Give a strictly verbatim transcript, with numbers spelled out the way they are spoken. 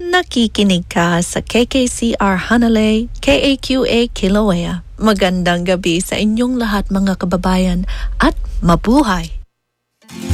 Nakikinig ka sa K K C R Hanalei, K A Q A Kilauea. Magandang gabi sa inyong lahat mga kababayan at mabuhay!